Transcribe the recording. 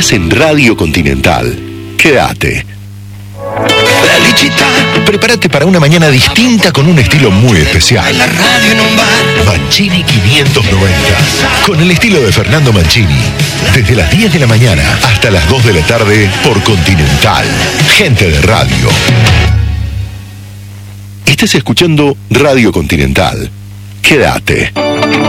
Estás en Radio Continental. Quédate. Prepárate para una mañana distinta con un estilo muy especial. Mancini 590. Con el estilo de Fernando Mancini. Desde las 10 de la mañana hasta las 2 de la tarde por Continental. Gente de radio. Estás escuchando Radio Continental. Quédate.